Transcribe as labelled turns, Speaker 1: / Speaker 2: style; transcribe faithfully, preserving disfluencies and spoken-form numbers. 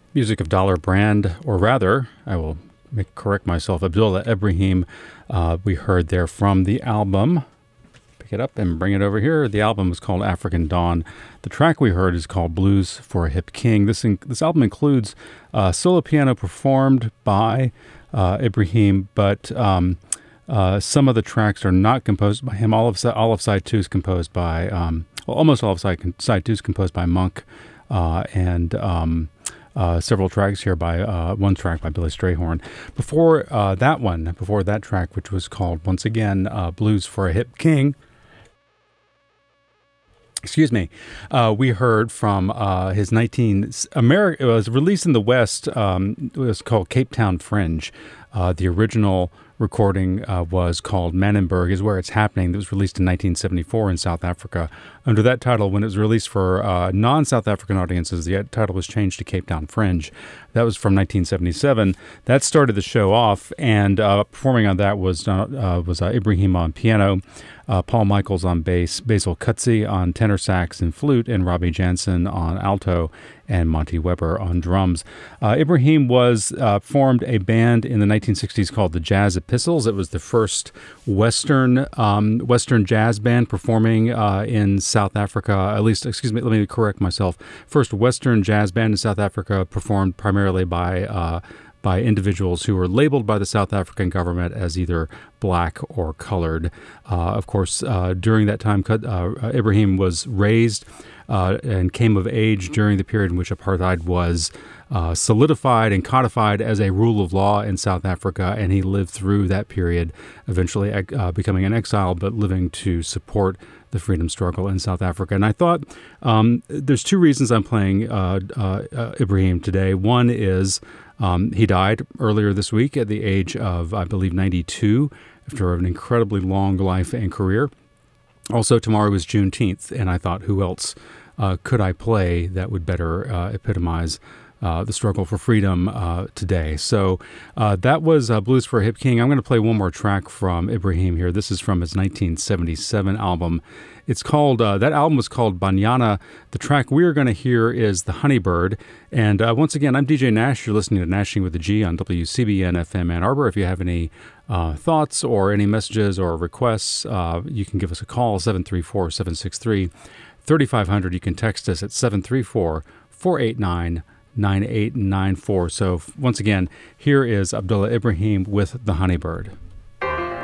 Speaker 1: Music of Dollar Brand, or rather, I will make, correct myself, Abdullah Ibrahim. Uh, we heard there from the album. Pick it up and bring it over here. The album is called African Dawn. The track we heard is called Blues for a Hip King. This in, this album includes uh, solo piano performed by uh, Ibrahim, but um, uh, some of the tracks are not composed by him. All of all of side two is composed by, um, well, almost all of side side two is composed by Monk, uh, and um, Uh, several tracks here by, uh, one track by Billy Strayhorn. Before uh, that one, before that track, which was called, once again, uh, Blues for a Hip King, excuse me, uh, we heard from uh, his nineteen, America, it was released in the West, um, it was called Cape Town Fringe. Uh, the original recording uh, was called Manenberg is Where It's Happening. It was released in nineteen seventy-four in South Africa. Under that title, when it was released for uh, non-South African audiences, the title was changed to Cape Town Fringe. That was from nineteen seventy-seven. That started the show off, and uh, performing on that was uh, uh, was uh, Ibrahim on piano, uh, Paul Michaels on bass, Basil Kutzi on tenor sax and flute, and Robbie Jansen on alto, and Monty Weber on drums. Uh, Ibrahim was uh, formed a band in the nineteen sixties called the Jazz Epistles. It was the first Western um, Western jazz band performing uh, in South Africa. At least, excuse me, let me correct myself. First Western jazz band in South Africa, performed primarily by uh, by individuals who were labeled by the South African government as either black or colored. Uh, of course, uh, during that time, uh, Ibrahim was raised uh, and came of age during the period in which apartheid was uh, solidified and codified as a rule of law in South Africa, and he lived through that period, eventually uh, becoming an exile, but living to support the freedom struggle in South Africa. And I thought um, there's two reasons I'm playing uh, uh, uh, Ibrahim today. One is Um, he died earlier this week at the age of, I believe, ninety-two, after an incredibly long life and career. Also, tomorrow is Juneteenth, and I thought, who else uh, could I play that would better uh, epitomize uh, the struggle for freedom uh, today? So uh, that was uh, Blues for a Hip King. I'm going to play one more track from Ibrahim here. This is from his nineteen seventy-seven album. It's called, uh, that album was called Banyana. The track we're going to hear is The Honeybird. And uh, once again, I'm D J Nash. You're listening to Nashing with a G on W C B N F M Ann Arbor. If you have any uh, thoughts or any messages or requests, uh, you can give us a call, seven three four, seven six three, three five zero zero. You can text us at seven three four, four eight nine, nine eight nine four. So once again, here is Abdullah Ibrahim with The Honeybird.